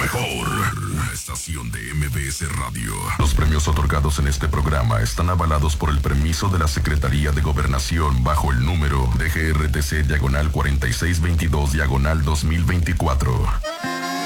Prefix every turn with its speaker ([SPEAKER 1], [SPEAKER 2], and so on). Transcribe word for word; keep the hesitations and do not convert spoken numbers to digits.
[SPEAKER 1] mejor. La estación de M B S Radio. Los premios otorgados en este programa están avalados por el permiso de la Secretaría de Gobernación bajo el número D G R T C diagonal cuarenta y seis veintidós diagonal dos mil veinticuatro.